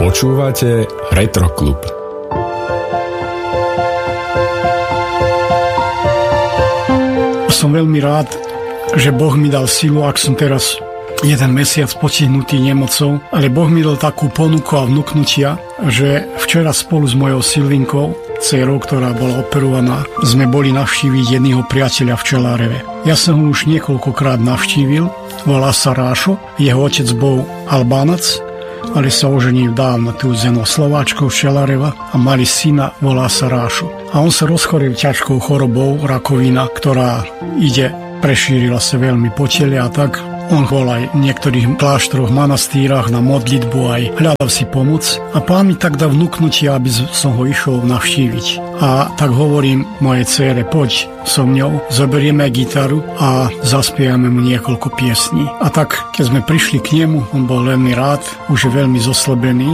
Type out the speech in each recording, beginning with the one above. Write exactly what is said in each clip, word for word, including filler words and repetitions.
Počúvate Retroklub. Som veľmi rád, že Boh mi dal silu, ak som teraz jeden mesiac potihnutý nemocou, ale Boh mi dal takú ponuku a vnúknutia, že včera spolu s mojou Silvinkou, dcérou, ktorá bola operovaná, sme boli navštíviť jedného priateľa v Čeláreve. Ja som ho už niekoľkokrát navštívil, volá sa Rášo, jeho otec bol Albánac, ale sa oženil dávno tu s jednou Slováčkou z Čeláreva a mali syna, volá sa Rášo. A on sa rozchoril ťažkou chorobou, rakovina, ktorá ide, prešírila sa veľmi po tele a tak. On bol aj v niektorých kláštoroch, manastírach na modlitbu, aj hľadal si pomoc. A pán mi tak dal vnúknutie, aby som ho išiel navštíviť. A tak hovorím mojej dcére, poď so mňou, zoberieme gitaru a zaspievame mu niekoľko piesní. A tak, keď sme prišli k nemu, on bol veľmi rád, už je veľmi zoslebený.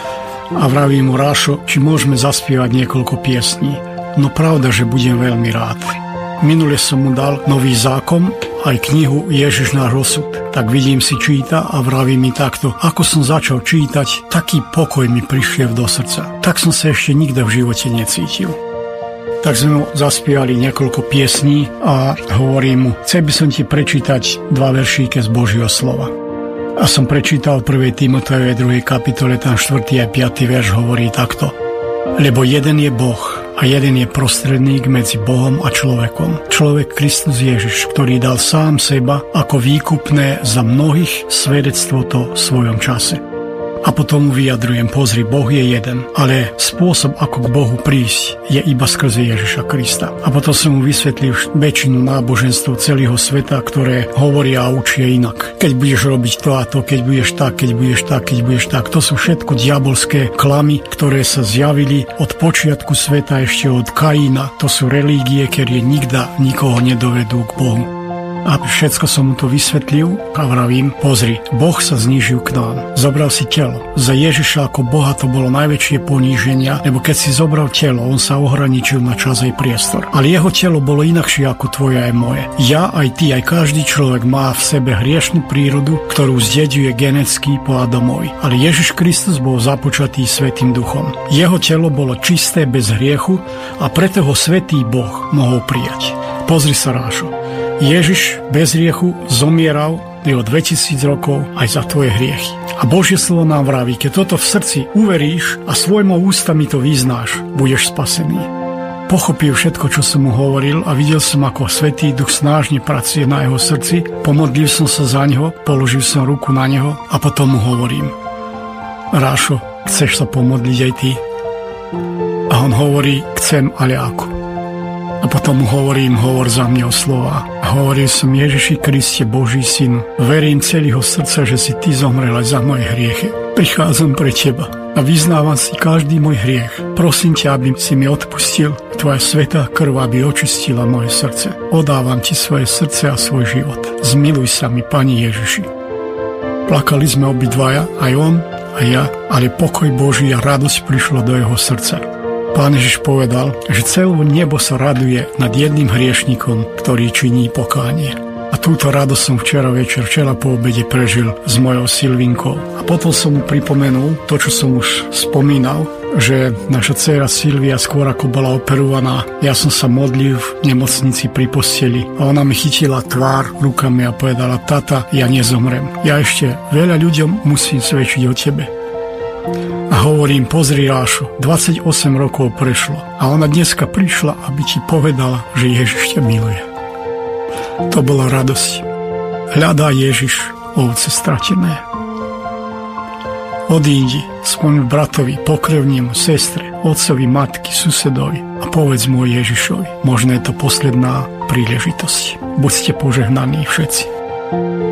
A vravím mu, Rášo, či môžeme zaspievať niekoľko piesní. No pravda, že budem veľmi rád. Minule som mu dal Nový zákon, aj knihu Ježiš náš osud. Tak vidím, si číta a vraví mi takto. Ako som začal čítať, taký pokoj mi prišiel do srdca. Tak som sa ešte nikdy v živote necítil. Tak sme mu zaspievali niekoľko piesní a hovorím mu, chcel by som ti prečítať dva veršíke z Božieho slova. A som prečítal v prvej Timotejovej druhej kapitole, tam štvrtý a piaty verš hovorí takto. Lebo jeden je Boh a jeden je prostredník medzi Bohom a človekom. Človek Kristus Ježiš, ktorý dal sám seba ako výkupné za mnohých svedectvo to v svojom čase. A potom mu vyjadrujem, pozri, Boh je jeden, ale spôsob, ako k Bohu prísť, je iba skrze Ježiša Krista. A potom som mu vysvetlil väčšinu náboženstv celého sveta, ktoré hovoria a učia inak. Keď budeš robiť to a to, keď budeš tak, keď budeš tak, keď budeš tak, to sú všetko diabolské klamy, ktoré sa zjavili od počiatku sveta, ešte od Kaína. To sú relígie, ktoré nikda nikoho nedovedú k Bohu. A všetko som mu to vysvetlil a vravím, pozri, Boh sa znížil k nám. Zobral si telo. Za Ježiša ako Boha to bolo najväčšie poníženia, lebo keď si zobral telo, on sa ohraničil na čas aj priestor. Ale jeho telo bolo inakšie ako tvoje aj moje. Ja, aj ty, aj každý človek má v sebe hriešnú prírodu, ktorú zdeďuje geneticky po Adamovi. Ale Ježiš Kristus bol započatý Svätým Duchom. Jeho telo bolo čisté bez hriechu a preto ho Svätý Boh mohol prijať. Pozri sa, Rášo. Ježiš bez hriechu zomieral o dvetisíc rokov aj za tvoje hriechy. A Božie slovo nám vraví, keď toto v srdci uveríš a svojmo ústami to vyznáš, budeš spasený. Pochopil všetko, čo som mu hovoril a videl som, ako Svätý Duch snážne pracuje na jeho srdci. Pomodlil som sa za neho, položil som ruku na neho a potom mu hovorím, Rášo, chceš sa pomodliť aj ty? A on hovorí, chcem, ale ako? A potom mu hovorím, hovor za mňa o slova. A hovoril som, Ježiši Kriste, Boží syn, verím celého srdca, že si ty zomrel aj za moje hriechy. Prichádzam pre teba a vyznávam si každý môj hriech. Prosím ťa, aby si mi odpustil, tvoja svätá krv, aby očistila moje srdce. Odávam ti svoje srdce a svoj život. Zmiluj sa mi, Pani Ježiši. Plakali sme obidvaja, aj on a ja, ale pokoj Boží a radosť prišla do jeho srdca. Pán Ježiš povedal, že celé nebo sa raduje nad jedným hriešnikom, ktorý činí pokánie. A túto radosť som včera večer, včera po obede prežil s mojou Silvinkou. A potom som mu pripomenul to, čo som už spomínal, že naša dcéra Silvia skôr ako bola operovaná, ja som sa modlil v nemocnici pri posteli a ona mi chytila tvár rukami a povedala, tata, ja nezomrem. Ja ešte veľa ľuďom musím svedčiť o tebe. A hovorím, pozri, Rášo, dvadsaťosem rokov prešlo a ona dneska prišla, aby ti povedala, že Ježiš ťa miluje. To bola radosť. Hľadá Ježiš ovce stratené. Odídi, spoň bratovi, pokrevnému, sestre, otcovi, matky, susedovi a povedz mu o Ježišovi. Možno je to posledná príležitosť. Buďte požehnaní všetci.